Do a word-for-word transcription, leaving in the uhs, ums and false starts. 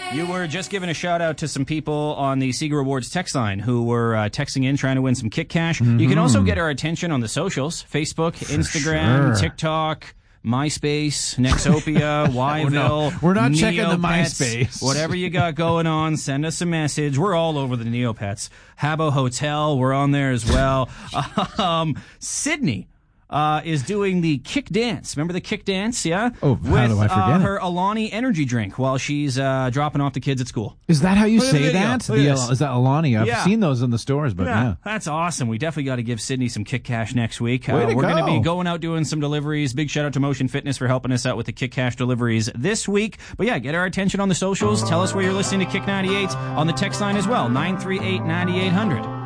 You were just giving a shout out to some people on the Seeger Rewards text line who were uh, texting in trying to win some Kick Cash. Mm-hmm. You can also get our attention on the socials, Facebook, For Instagram, sure. TikTok, MySpace, Nexopia, Yville. oh, no. We're not Neopets, checking the MySpace. Whatever you got going on, send us a message. We're all over the Neopets. Habbo Hotel, we're on there as well. um, Sydney. Uh, is doing the kick dance. Remember the kick dance, yeah? Oh, how With, do I forget uh, it? her Alani energy drink while she's uh, dropping off the kids at school. Is that how you Look at the say video. that? Look at The, this. is that Alani? I've Yeah. seen those in the stores, but yeah. Yeah, that's awesome. We definitely got to give Sydney some Kick Cash next week. Way Uh, to we're go. going to be going out doing some deliveries. Big shout out to Motion Fitness for helping us out with the Kick Cash deliveries this week. But yeah, get our attention on the socials. Tell us where you're listening to Kick ninety-eight on the text line as well, nine three eight, nine eight hundred.